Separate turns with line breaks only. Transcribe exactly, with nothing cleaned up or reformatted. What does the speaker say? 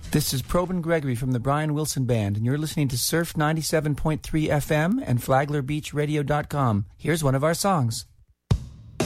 This is Probin Gregory from the Brian Wilson Band, and you're listening to Surf ninety-seven point three F M and Flagler Beach Radio dot com. Here's one of our songs.